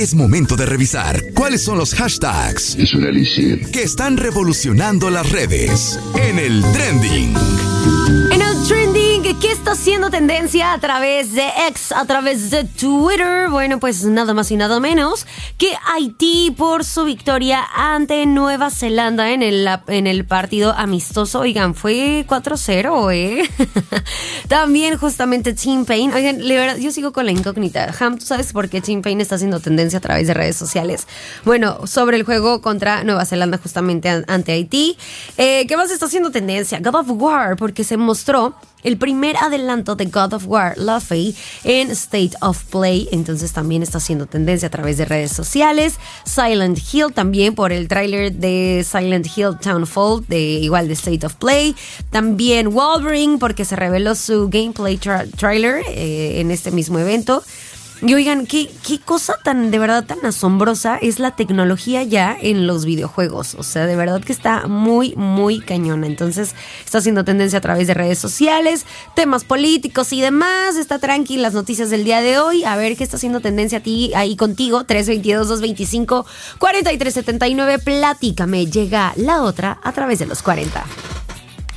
Es momento de revisar cuáles son los hashtags Es un elixir que están revolucionando las redes en el trending. En el trending, ¿qué está haciendo tendencia a través de X, a través de Twitter? Bueno, pues nada más y nada menos que Haití por su victoria ante Nueva Zelanda en el partido amistoso. Oigan, fue 4-0, ¿eh? También justamente Tim Payne. Oigan, de verdad, yo sigo con la incógnita. Ham, ¿tú sabes por qué Tim Payne está haciendo tendencia a través de redes sociales? Bueno, sobre el juego contra Nueva Zelanda justamente ante Haití. ¿Qué más está haciendo tendencia? God of War, porque se mostró el primer adelanto de God of War, Luffy, en State of Play. Entonces también está haciendo tendencia a través de redes sociales. Silent Hill también por el tráiler de Silent Hill Townfall, igual de State of Play. También Wolverine porque se reveló su gameplay trailer en este mismo evento. Y oigan, qué cosa de verdad tan asombrosa es la tecnología ya en los videojuegos. O sea, de verdad que está muy, muy cañona. Entonces, está haciendo tendencia a través de redes sociales, temas políticos y demás. Está tranqui las noticias del día de hoy. A ver qué está haciendo tendencia a ti ahí contigo. 322-225-4379. Platícame, llega la otra a través de los 40.